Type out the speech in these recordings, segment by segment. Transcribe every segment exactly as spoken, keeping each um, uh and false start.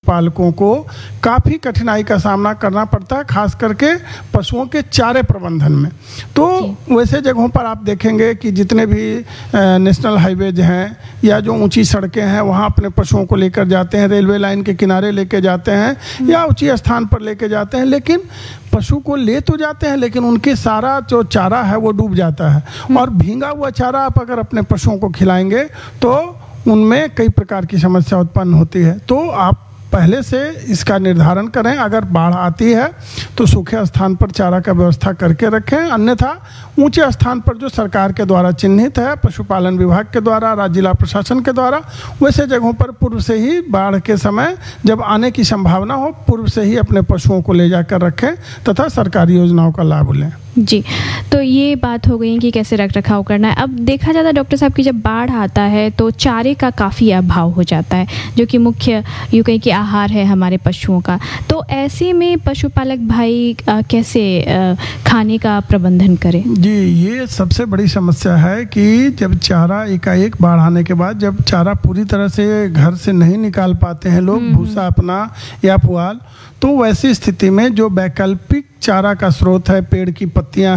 पशुपालकों को काफ़ी कठिनाई का सामना करना पड़ता है, खास करके पशुओं के चारे प्रबंधन में। तो वैसे जगहों पर आप देखेंगे कि जितने भी नेशनल हाईवेज हैं या जो ऊंची सड़कें हैं वहाँ अपने पशुओं को लेकर जाते हैं, रेलवे लाइन के किनारे लेके जाते हैं या ऊंची स्थान पर लेके जाते हैं, लेकिन पशु को ले तो जाते हैं लेकिन उनके सारा जो चारा है वो डूब जाता है। और भींगा हुआ चारा आप अगर अपने पशुओं को खिलाएंगे तो उनमें कई प्रकार की समस्या उत्पन्न होती है। तो आप पहले से इसका निर्धारण करें, अगर बाढ़ आती है तो सूखे स्थान पर चारा का व्यवस्था करके रखें, अन्यथा ऊंचे स्थान पर जो सरकार के द्वारा चिन्हित है, पशुपालन विभाग के द्वारा, राज्य जिला प्रशासन के द्वारा, वैसे जगहों पर पूर्व से ही बाढ़ के समय जब आने की संभावना हो पूर्व से ही अपने पशुओं को ले जाकर रखें तथा सरकारी योजनाओं का लाभ लें। जी, तो ये बात हो गई कि कैसे रख रखाव करना है। अब देखा जाता है डॉक्टर साहब कि जब बाढ़ आता है तो चारे का काफ़ी अभाव हो जाता है, जो कि मुख्य यूँ कहीं कि आहार है हमारे पशुओं का। तो ऐसे में पशुपालक भाई आ, कैसे आ, खाने का प्रबंधन करें? जी, ये सबसे बड़ी समस्या है कि जब चारा एकाएक बाढ़ आने के बाद जब चारा पूरी तरह से घर से नहीं निकाल पाते हैं लोग, भूसा अपना या पुआल, तो वैसी स्थिति में जो वैकल्पिक चारा का स्रोत है, पेड़ की पत्तियां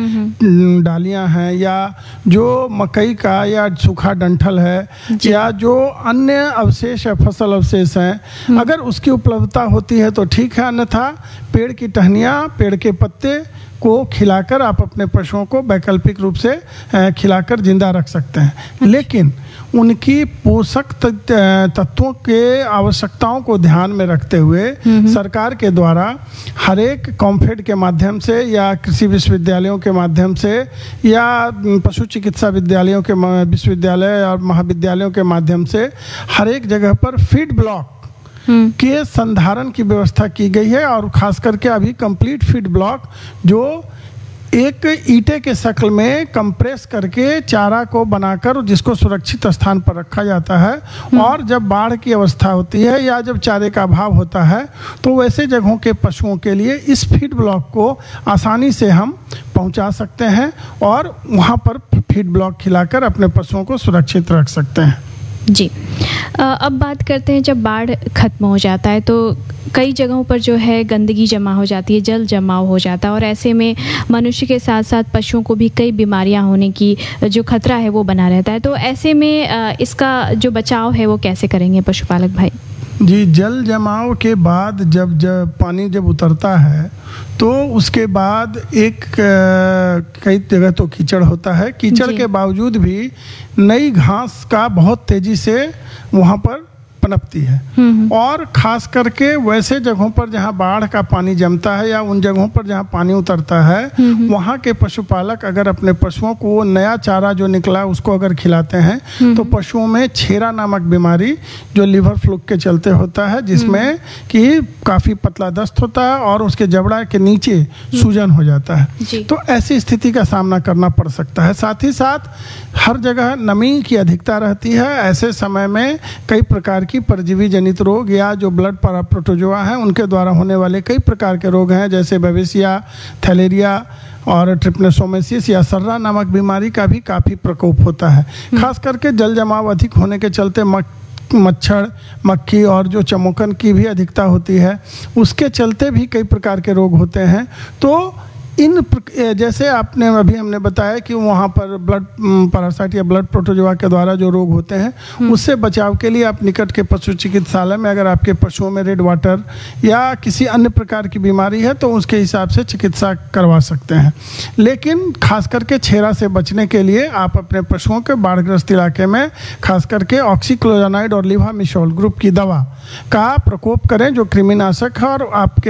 हैं, डालियां हैं, या जो मकई का या सूखा डंठल है, या जो अन्य अवशेष है, फसल अवशेष हैं, अगर उसकी उपलब्धता होती है तो ठीक है, अन्यथा पेड़ की टहनियाँ, पेड़ के पत्ते को खिलाकर आप अपने पशुओं को वैकल्पिक रूप से खिलाकर जिंदा रख सकते हैं। लेकिन उनकी पोषक तत्वों के आवश्यकताओं को ध्यान में रखते हुए सरकार के द्वारा हर एक कॉम्फेड के माध्यम से या कृषि विश्वविद्यालयों के माध्यम से या पशु चिकित्सा विद्यालयों के विश्वविद्यालय और महाविद्यालयों के माध्यम से हर एक जगह पर फीड ब्लॉक के संधारण की व्यवस्था की गई है। और खास करके अभी कंप्लीट फीड ब्लॉक जो एक ईंटे के शक्ल में कंप्रेस करके चारा को बनाकर जिसको सुरक्षित स्थान पर रखा जाता है, और जब बाढ़ की अवस्था होती है या जब चारे का अभाव होता है तो वैसे जगहों के पशुओं के लिए इस फीड ब्लॉक को आसानी से हम पहुंचा सकते हैं और वहां पर फीड ब्लॉक खिलाकर अपने पशुओं को सुरक्षित रख सकते हैं। जी, अब बात करते हैं जब बाढ़ खत्म हो जाता है तो कई जगहों पर जो है गंदगी जमा हो जाती है, जल जमाव हो जाता है, और ऐसे में मनुष्य के साथ साथ पशुओं को भी कई बीमारियां होने की जो खतरा है वो बना रहता है। तो ऐसे में इसका जो बचाव है वो कैसे करेंगे पशुपालक भाई? जी, जल जमाव के बाद जब जब पानी जब उतरता है तो उसके बाद एक कई जगह तो कीचड़ होता है, कीचड़ के बावजूद भी नई घास का बहुत तेजी से वहाँ पर पनपती है। और खास करके वैसे जगहों पर जहाँ बाढ़ का पानी जमता है या उन जगहों पर जहाँ पानी उतरता है, वहाँ के पशुपालक अगर अपने पशुओं को वो नया चारा जो निकला उसको अगर खिलाते हैं तो पशुओं में छेरा नामक बीमारी जो लिवर फ्लूक के चलते होता है, जिसमें कि काफ़ी पतला दस्त होता है और उसके जबड़ा के नीचे सूजन हो जाता है। तो ऐसी स्थिति का सामना करना पड़ सकता है। साथ ही साथ हर जगह नमी की अधिकता रहती है, ऐसे समय में कई प्रकार की परजीवी जनित रोग या जो ब्लड प्रोटोजोआ हैं उनके द्वारा होने वाले कई प्रकार के रोग हैं, जैसे बेबिसिया, थैलेरिया और ट्रिपनोसोमियासिस या सर्रा नामक बीमारी का भी काफ़ी प्रकोप होता है। खास करके जल जमाव अधिक होने के चलते मक मच्छर, मक्खी और जो चमोकन की भी अधिकता होती है, उसके चलते भी कई प्रकार के रोग होते हैं। तो इन जैसे आपने अभी हमने बताया कि वहाँ पर ब्लड पैरासाइट या ब्लड प्रोटोजोआ के द्वारा जो रोग होते हैं उससे बचाव के लिए आप निकट के पशु चिकित्सालय में अगर आपके पशुओं में रेड वाटर या किसी अन्य प्रकार की बीमारी है तो उसके हिसाब से चिकित्सा करवा सकते हैं। लेकिन खास करके छेरा से बचने के लिए आप अपने पशुओं के बाढ़ग्रस्त इलाके में खास करके ऑक्सीक्लोरानाइड और लिवामिशॉल ग्रुप की दवा का प्रकोप करें, जो कृमिनाशक है और आपके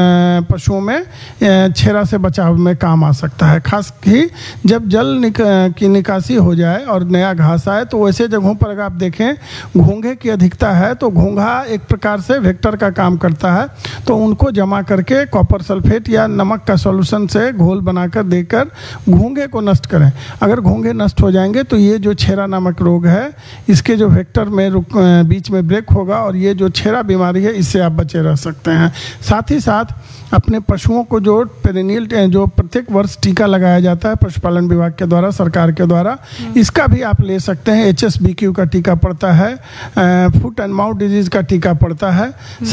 पशुओं में छेरा से बचाव में काम आ सकता है। खास ही जब जल निक, की निकासी हो जाए और नया घास आए तो वैसे जगहों पर अगर आप देखें घोंघे की अधिकता है तो घोंघा एक प्रकार से वेक्टर का काम करता है, तो उनको जमा करके कॉपर सल्फेट या नमक का सॉल्यूशन से घोल बनाकर देकर घोंघे को नष्ट करें। अगर घोंघे नष्ट हो जाएंगे तो ये जो छेरा नामक रोग है इसके जो वेक्टर में रुक बीच में ब्रेक होगा और ये जो छेरा बीमारी है इससे आप बचे रह सकते हैं। साथ ही साथ अपने पशुओं को जो पेरिनियल जो प्रत्येक वर्ष टीका लगाया जाता है पशुपालन विभाग के द्वारा, सरकार के द्वारा, इसका भी आप ले सकते हैं। एच एस बी क्यू का टीका पड़ता है, फुट एंड माउथ डिजीज का टीका पड़ता है।